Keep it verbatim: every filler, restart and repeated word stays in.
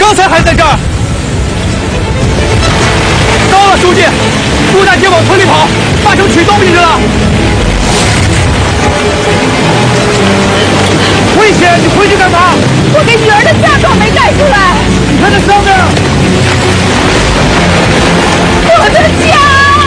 刚才还在这儿。糟了，书记，顾大姐往村里跑，八成取东西去了。